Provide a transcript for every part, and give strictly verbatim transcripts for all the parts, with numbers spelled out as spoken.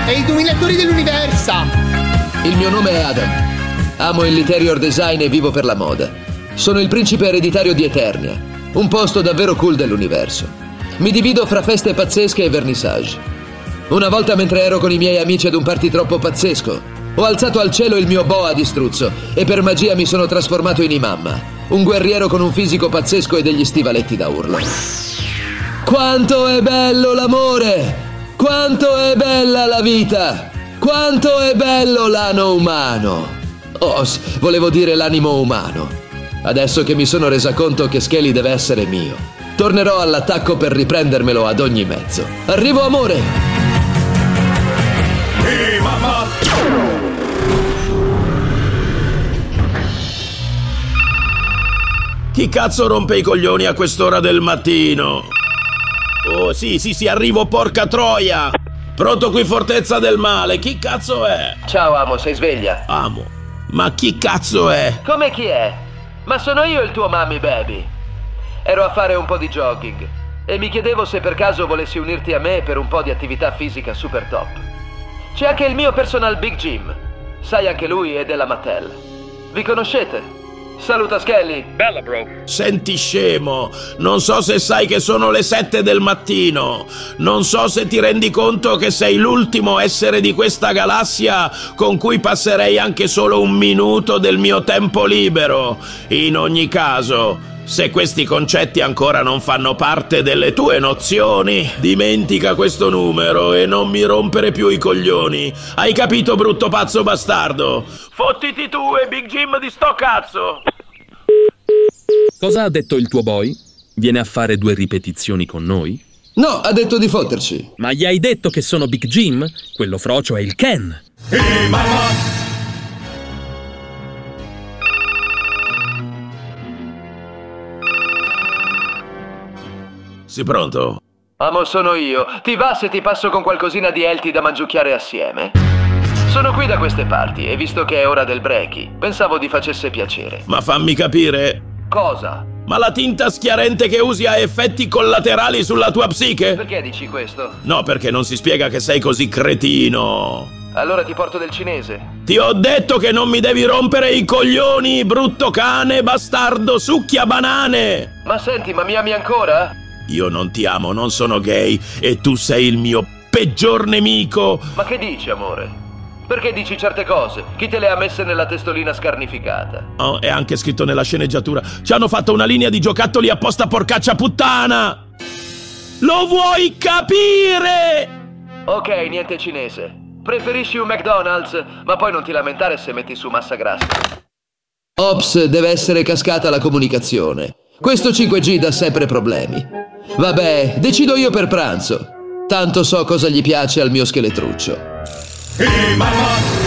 e i dominatori dell'universo. Il mio nome è Adam. Amo il interior design e vivo per la moda. Sono il principe ereditario di Eternia, un posto davvero cool dell'universo. Mi divido fra feste pazzesche e vernissage. Una volta, mentre ero con i miei amici ad un party troppo pazzesco, ho alzato al cielo il mio boa di struzzo e per magia mi sono trasformato in Imamma, un guerriero con un fisico pazzesco e degli stivaletti da urlo. Quanto è bello l'amore! Quanto è bella la vita! Quanto è bello l'ano umano! Oh, volevo dire l'animo umano. Adesso che mi sono resa conto che Skelly deve essere mio, tornerò all'attacco per riprendermelo ad ogni mezzo. Arrivo, amore! Hey, mamma! Chi cazzo rompe i coglioni a quest'ora del mattino? Oh, sì, sì, sì, arrivo, porca troia! Pronto qui, Fortezza del Male, chi cazzo è? Ciao, Amo, sei sveglia? Amo, ma chi cazzo è? Come chi è? Ma sono io il tuo mommy baby. Ero a fare un po' di jogging e mi chiedevo se per caso volessi unirti a me per un po' di attività fisica super top. C'è anche il mio personal Big Jim. Sai, anche lui è della Mattel. Vi conoscete? Saluta Skelly. Bella, bro. Senti, scemo, non so se sai che sono le sette del mattino. Non so se ti rendi conto che sei l'ultimo essere di questa galassia con cui passerei anche solo un minuto del mio tempo libero. In ogni caso, se questi concetti ancora non fanno parte delle tue nozioni, dimentica questo numero e non mi rompere più i coglioni. Hai capito, brutto pazzo bastardo? Fottiti tu e Big Jim di sto cazzo! Cosa ha detto il tuo boy? Viene a fare due ripetizioni con noi? No, ha detto di fotterci. Ma gli hai detto che sono Big Jim? Quello frocio è il Ken. Hey, mamma! Sei pronto? Amo, sono io. Ti va se ti passo con qualcosina di healthy da mangiucchiare assieme? Sono qui da queste parti e visto che è ora del breaky, pensavo di facesse piacere. Ma fammi capire. Cosa? Ma la tinta schiarente che usi ha effetti collaterali sulla tua psiche? Perché dici questo? No, perché non si spiega che sei così cretino. Allora ti porto del cinese. Ti ho detto che non mi devi rompere i coglioni, brutto cane, bastardo, succhia banane! Ma senti, ma mi ami ancora? Io non ti amo, non sono gay e tu sei il mio peggior nemico. Ma che dici, amore? Perché dici certe cose? Chi te le ha messe nella testolina scarnificata? Oh, è anche scritto nella sceneggiatura. Ci hanno fatto una linea di giocattoli apposta, porcaccia puttana! Lo vuoi capire? Ok, niente cinese. Preferisci un McDonald's, ma poi non ti lamentare se metti su massa grassa. Ops, deve essere cascata la comunicazione. Questo cinque G dà sempre problemi. Vabbè, decido io per pranzo. Tanto so cosa gli piace al mio scheletruccio. Hey, mamma!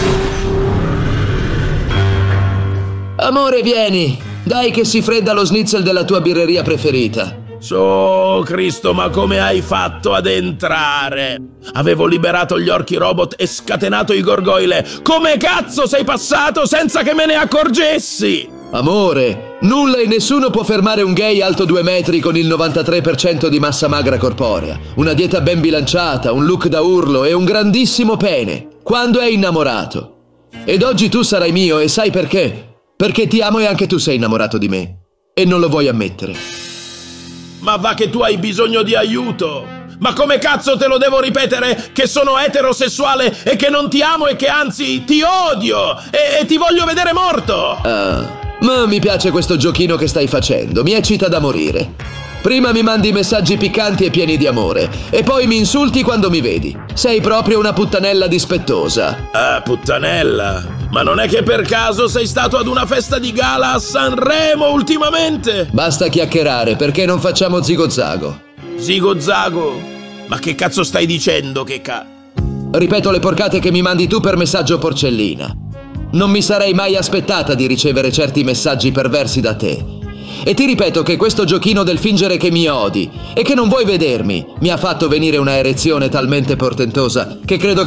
Amore, vieni. Dai che si fredda lo schnitzel della tua birreria preferita. So, Cristo, ma come hai fatto ad entrare? Avevo liberato gli orchi robot e scatenato i gorgoile. Come cazzo sei passato senza che me ne accorgessi? Amore, nulla e nessuno può fermare un gay alto due metri con il novantatré per cento di massa magra corporea, una dieta ben bilanciata, un look da urlo e un grandissimo pene, quando è innamorato. Ed oggi tu sarai mio e sai perché? Perché ti amo e anche tu sei innamorato di me. E non lo vuoi ammettere. Ma va che tu hai bisogno di aiuto! Ma come cazzo te lo devo ripetere che sono eterosessuale e che non ti amo e che anzi ti odio e, e ti voglio vedere morto? Ah... Ma mi piace questo giochino che stai facendo, mi eccita da morire. Prima mi mandi messaggi piccanti e pieni di amore, e poi mi insulti quando mi vedi. Sei proprio una puttanella dispettosa. Ah, puttanella? Ma non è che per caso sei stato ad una festa di gala a Sanremo ultimamente? Basta chiacchierare, perché non facciamo zigo-zago? Zigo-zago? Ma che cazzo stai dicendo, che ca... Ripeto le porcate che mi mandi tu per messaggio porcellina. Non mi sarei mai aspettata di ricevere certi messaggi perversi da te. E ti ripeto che questo giochino del fingere che mi odi e che non vuoi vedermi mi ha fatto venire una erezione talmente portentosa che credo che